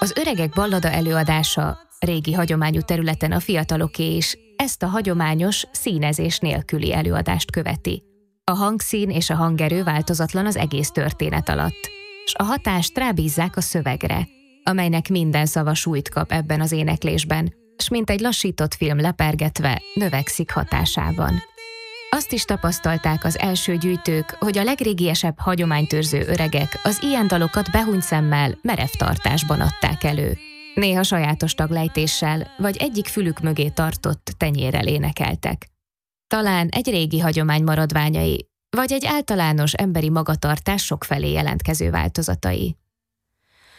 Az Öregek ballada előadása régi hagyományú területen a fiataloké is ezt a hagyományos, színezés nélküli előadást követi. A hangszín és a hangerő változatlan az egész történet alatt, és a hatást rábízzák a szövegre, amelynek minden szava súlyt kap ebben az éneklésben, s mint egy lassított film lepergetve, növekszik hatásában. Azt is tapasztalták az első gyűjtők, hogy a legrégiesebb hagyománytőrző öregek az ilyen dalokat behúnyt szemmel, merev tartásban adták elő. Néha sajátos taglejtéssel, vagy egyik fülük mögé tartott tenyérrel énekeltek. Talán egy régi hagyomány maradványai, vagy egy általános emberi magatartás sokfelé jelentkező változatai.